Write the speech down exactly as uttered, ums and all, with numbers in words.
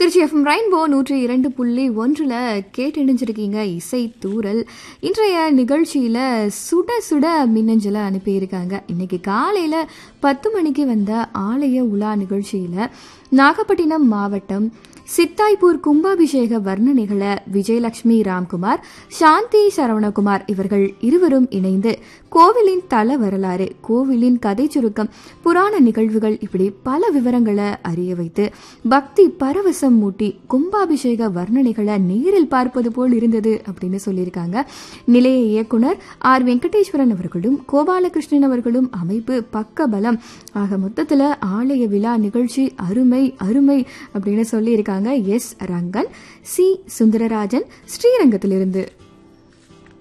Trichy FM rainbow நூற்றி இரண்டு புள்ளி ஒன்றில் கேட்டணிஞ்சிருக்கீங்க இசை தூரல். இன்றைய நிகழ்ச்சியில் சுட சுட மின்னஞ்சலை அனுப்பியிருக்காங்க. இன்னைக்கு காலையில் பத்து மணிக்கு வந்த ஆலய உலா நிகழ்ச்சியில் நாகப்பட்டினம் மாவட்டம் சித்தாய்பூர் கும்பாபிஷேக வர்ணனைகளை விஜயலட்சுமி ராம்குமார், சாந்தி சரவணகுமார் இவர்கள் இருவரும் இணைந்து கோவிலின் தல வரலாறு, கோவிலின் கதை சுருக்கம், புராண நிகழ்வுகள் இப்படி பல விவரங்களை அறிய வைத்து பக்தி பரவசம் மூட்டி கும்பாபிஷேக வர்ணனைகளை நேரில் பார்ப்பது போல் இருந்தது அப்படின்னு சொல்லியிருக்காங்க. நிலைய இயக்குனர் ஆர் வெங்கடேஸ்வரன் அவர்களும் கோபாலகிருஷ்ணன் அவர்களும் அமைப்பு பக்க பலம். ஆக மொத்தத்தில் ஆலய விழா நிகழ்ச்சி அருமை அருமை அப்படின்னு சொல்லியிருக்காங்க. S Rangan, C Sundararajan, ஸ்ரீரங்கத்திலிருந்து.